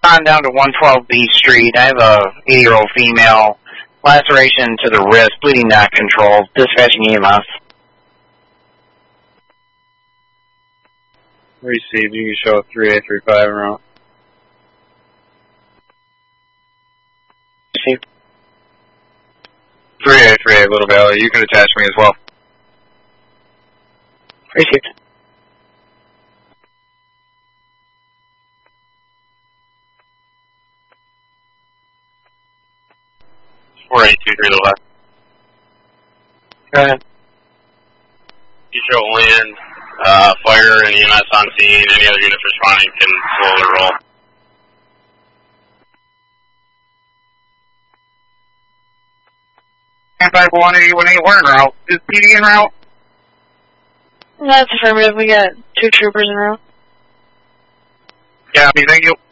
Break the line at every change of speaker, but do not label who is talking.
On down to 112 B Street. I have a 80-year-old female. Laceration to the wrist, bleeding not controlled. Dispatching EMS.
Received. You can show 3835 en route.
Received.
3838, Little Valley. You can attach me as well.
Received.
Little left.
Go ahead.
You show land, fire and EMS on scene. Any other units responding can slowly roll.
Anti-18018, we're en route. Is PD en route?
That's affirmative. We got 2 troopers en route.
Copy, thank you.